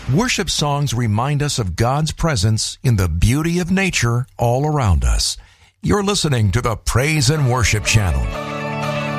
Worship songs remind us of God's presence in the beauty of nature all around us. You're listening to the Praise and Worship Channel.